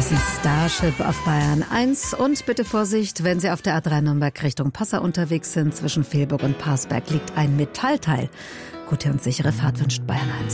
Das ist Starship auf Bayern 1. Und bitte Vorsicht, wenn Sie auf der A3 Nürnberg Richtung Passau unterwegs sind. Zwischen Velburg und Parsberg liegt ein Metallteil. Gute und sichere Fahrt wünscht Bayern 1.